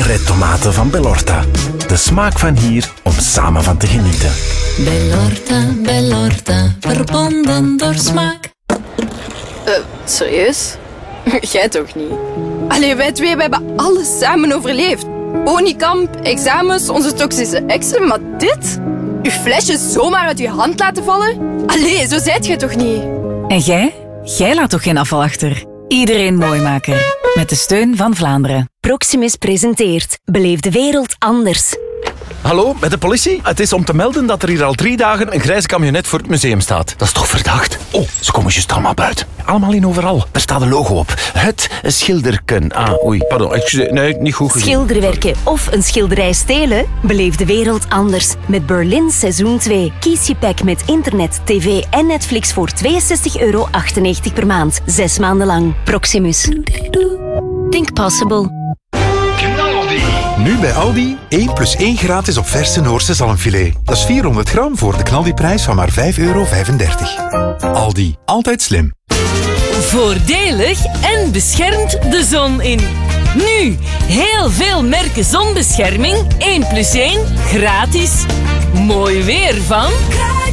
Fred tomaten van Bellorta. De smaak van hier om samen van te genieten. Bellorta, verbonden door smaak. Serieus? Jij toch niet? Allee, wij twee we hebben alles samen overleefd. Honeykamp, examens, onze toxische exen, maar dit? Uw flesje zomaar uit uw hand laten vallen? Allee, zo zijt jij toch niet? En jij? Jij laat toch geen afval achter? Iedereen mooi maken. Met de steun van Vlaanderen. Proximus presenteert Beleef de wereld anders. Hallo, met de politie? Het is om te melden dat er hier al 3 dagen een grijze camionet voor het museum staat. Dat is toch verdacht? Oh, ze komen juist allemaal buiten. Allemaal in overal. Er staat een logo op. Het schilderken. Pardon. Nee, niet goed gezien. Schilderwerken of een schilderij stelen? Beleef de wereld anders. Met Berlin seizoen 2. Kies je pack met internet, tv en Netflix voor €62,98 per maand. 6 maanden lang. Proximus. Think possible. Nu bij Aldi 1 + 1 gratis op verse Noorse zalmfilet. Dat is 400 gram voor de knaldiprijs van maar €5,35. Aldi, altijd slim. Voordelig en beschermt de zon in. Nu, heel veel merken zonbescherming. 1 + 1 gratis. Mooi weer van...